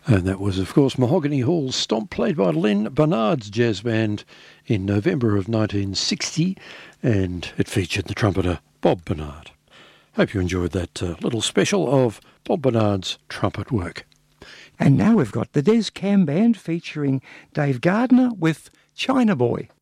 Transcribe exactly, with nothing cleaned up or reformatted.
And that was, of course, Mahogany Hall's Stomp, played by Len Bernard's jazz band in November of nineteen sixty, and it featured the trumpeter Bob Bernard. Hope you enjoyed that uh, little special of Bob Bernard's trumpet work. And now we've got the Des Cam Band featuring Dave Gardner with China Boy.